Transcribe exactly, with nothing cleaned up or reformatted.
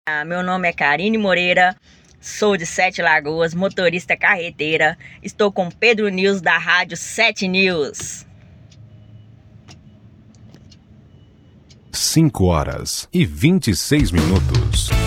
Ah, meu nome é Karine Moreira, sou de Sete Lagoas, motorista carreteira. Estou com Pedro News da Rádio Sete News. cinco horas e vinte e seis minutos.